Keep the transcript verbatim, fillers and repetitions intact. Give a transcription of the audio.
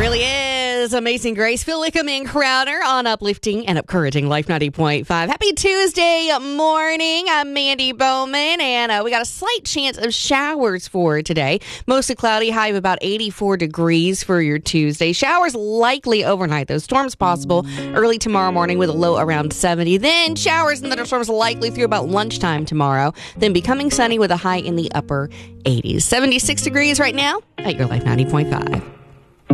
really is Amazing Grace. Phil Wickham and Crowder on Uplifting and Encouraging Life ninety point five. Happy Tuesday morning. I'm Mandy Bowman, and uh, we got a slight chance of showers for today. Mostly cloudy, high of about eighty-four degrees for your Tuesday. Showers likely overnight, though. Storms possible early tomorrow morning with a low around seventy. Then showers and thunderstorms likely through about lunchtime tomorrow. Then becoming sunny with a high in the upper eighties. seventy-six degrees right now at your Life ninety point five.